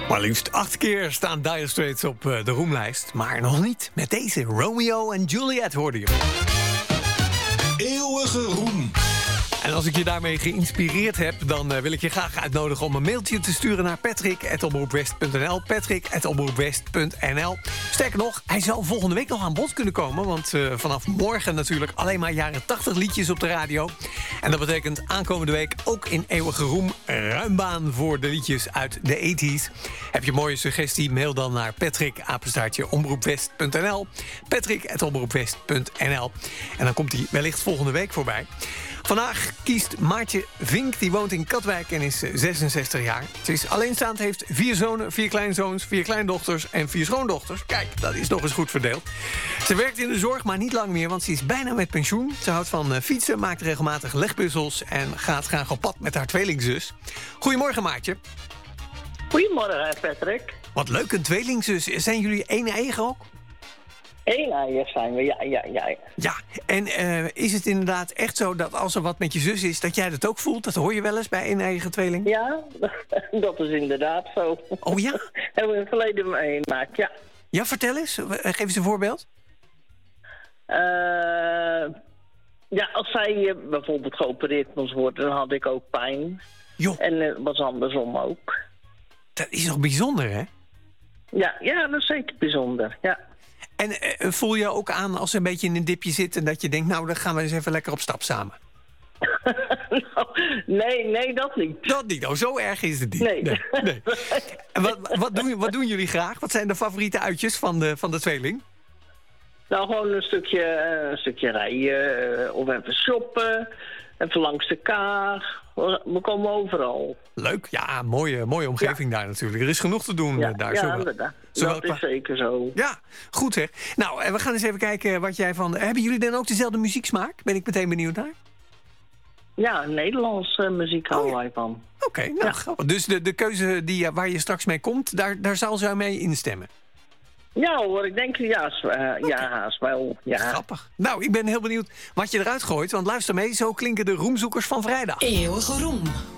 Maar liefst 8 keer staan Dire Straits op de roemlijst. Maar nog niet met deze. Romeo en Juliet hoorde je. Eeuwige roem. En als ik je daarmee geïnspireerd heb, dan wil ik je graag uitnodigen om een mailtje te sturen naar patrick@omroepwest.nl. patrick@omroepwest.nl. Sterker nog, hij zal volgende week nog aan bod kunnen komen, want vanaf morgen natuurlijk alleen maar jaren 80 liedjes op de radio. En dat betekent aankomende week ook in Eeuwige Roem ruim baan voor de liedjes uit de 80's. Heb je een mooie suggestie, mail dan naar patrick@omroepwest.nl. patrick@omroepwest.nl. En dan komt hij wellicht volgende week voorbij. Vandaag kiest Maartje Vink, die woont in Katwijk en is 66 jaar. Ze is alleenstaand, heeft 4 zonen, 4 kleinzoons, 4 kleindochters en 4 schoondochters. Kijk, dat is nog eens goed verdeeld. Ze werkt in de zorg, maar niet lang meer, want ze is bijna met pensioen. Ze houdt van fietsen, maakt regelmatig legpuzzels en gaat graag op pad met haar tweelingzus. Goedemorgen, Maartje. Goedemorgen, Patrick. Wat leuk, een tweelingzus. Zijn jullie één eigen ook? Eeneier zijn we, ja. Ja, en is het inderdaad echt zo dat als er wat met je zus is, dat jij dat ook voelt? Dat hoor je wel eens bij een eigen tweeling? Ja, dat is inderdaad zo. Oh ja? Hebben we in het verleden meegemaakt, ja. Ja, vertel eens. Geef eens een voorbeeld. Ja, als zij bijvoorbeeld geopereerd moest worden, dan had ik ook pijn. Joh. En het was andersom ook. Dat is nog bijzonder, hè? Ja, dat is zeker bijzonder, ja. En voel je ook aan als ze een beetje in een dipje zit en dat je denkt, nou, dan gaan we eens even lekker op stap samen? Nee, dat niet. Dat niet, zo erg is het niet. Nee. En wat doen jullie graag? Wat zijn de favoriete uitjes van de tweeling? Nou, gewoon een stukje rijden, of even shoppen, even langs de kaag. We komen overal. Leuk, ja, mooie omgeving daar natuurlijk. Er is genoeg te doen daar. Ja, dat is zeker zo. Ja, goed zeg. Nou, we gaan eens even kijken wat jij van... Hebben jullie dan ook dezelfde muzieksmaak? Ben ik meteen benieuwd naar. Ja, Nederlandse muziek houden wij van. Oké, nou grappig. Dus de keuze waar je straks mee komt, daar zal zij mee instemmen? Ja hoor, ik denk haast wel. Ja. Grappig. Nou, ik ben heel benieuwd wat je eruit gooit. Want luister mee, zo klinken de roemzoekers van vrijdag. Eeuwige roem.